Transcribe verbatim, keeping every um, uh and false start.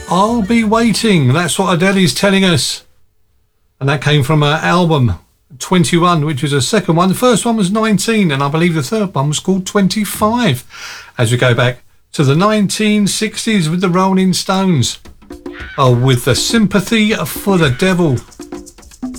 I'll Be Waiting. That's what Adele's telling us. And that came from her album twenty-one, which was her second one. The first one was nineteen, and I believe the third one was called twenty-five. As we go back to the nineteen sixties with the Rolling Stones. Oh, with the Sympathy for the Devil.